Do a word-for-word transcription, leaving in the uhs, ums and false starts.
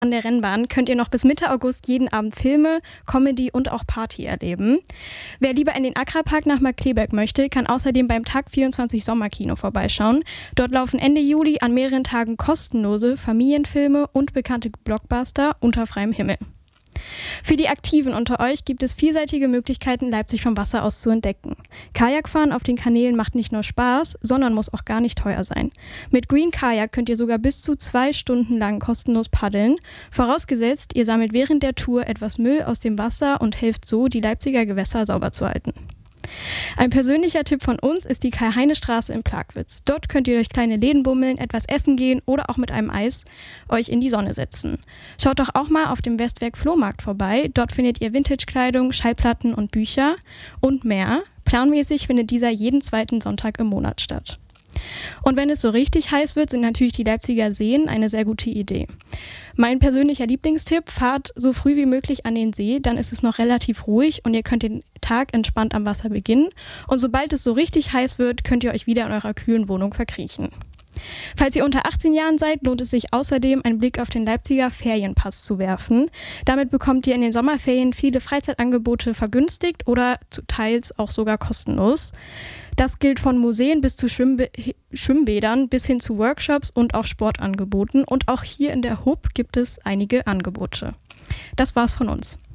An der Rennbahn könnt ihr noch bis Mitte August jeden Abend Filme, Comedy und auch Party erleben. Wer lieber in den Akrapark nach Markkleeberg möchte, kann außerdem beim Tag vierundzwanzig Sommerkino vorbeischauen. Dort laufen Ende Juli an mehreren Tagen kostenlose Familienfilme und bekannte Blockbuster unter freiem Himmel. Für die Aktiven unter euch gibt es vielseitige Möglichkeiten, Leipzig vom Wasser aus zu entdecken. Kajakfahren auf den Kanälen macht nicht nur Spaß, sondern muss auch gar nicht teuer sein. Mit Green Kajak könnt ihr sogar bis zu zwei Stunden lang kostenlos paddeln, vorausgesetzt, ihr sammelt während der Tour etwas Müll aus dem Wasser und helft so, die Leipziger Gewässer sauber zu halten. Ein persönlicher Tipp von uns ist die Karl-Heine-Straße in Plagwitz. Dort könnt ihr durch kleine Läden bummeln, etwas essen gehen oder auch mit einem Eis euch in die Sonne setzen. Schaut doch auch mal auf dem Westwerk Flohmarkt vorbei. Dort findet ihr Vintage-Kleidung, Schallplatten und Bücher und mehr. Planmäßig findet dieser jeden zweiten Sonntag im Monat statt. Und wenn es so richtig heiß wird, sind natürlich die Leipziger Seen eine sehr gute Idee. Mein persönlicher Lieblingstipp: fahrt so früh wie möglich an den See, dann ist es noch relativ ruhig und ihr könnt den Tag entspannt am Wasser beginnen. Und sobald es so richtig heiß wird, könnt ihr euch wieder in eurer kühlen Wohnung verkriechen. Falls ihr unter achtzehn Jahren seid, lohnt es sich außerdem, einen Blick auf den Leipziger Ferienpass zu werfen. Damit bekommt ihr in den Sommerferien viele Freizeitangebote vergünstigt oder zu teils auch sogar kostenlos. Das gilt von Museen bis zu Schwimmbä- Schwimmbädern bis hin zu Workshops und auch Sportangeboten. Und auch hier in der H U B gibt es einige Angebote. Das war's von uns.